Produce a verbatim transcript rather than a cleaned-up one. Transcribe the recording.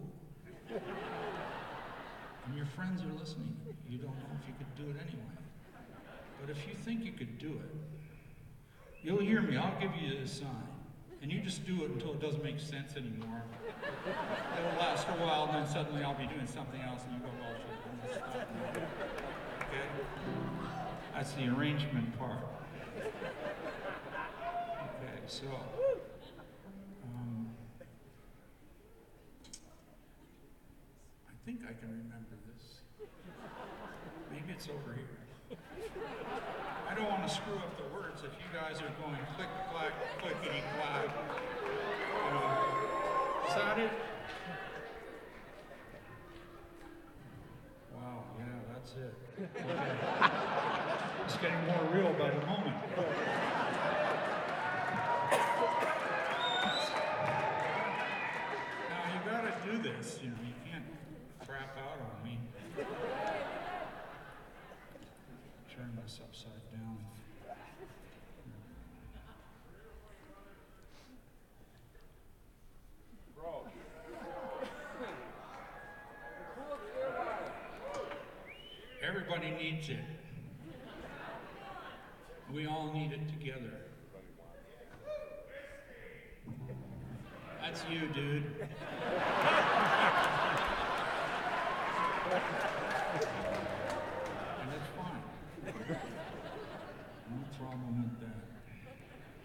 And your friends are listening. You don't know if you could do it anyway. But if you think you could do it, you'll hear me. I'll give you a sign. And you just do it until it doesn't make sense anymore. It'll last a while, and then suddenly I'll be doing something else, and you go, well, shit, I'm gonna stop now. Okay? That's the arrangement part. Okay, so, um, I think I can remember this. Maybe it's over here. I don't want to screw up the words if you guys are going click, clack, clickety, clack. You know, is that it? Wow, yeah, that's it. Okay. It's getting more real by the moment. Now, you gotta do this, you know, you can't crap out on me. Turn this upside down. Bro. Everybody needs it. We all need it together. That's you, dude. And it's fine. No problem with that.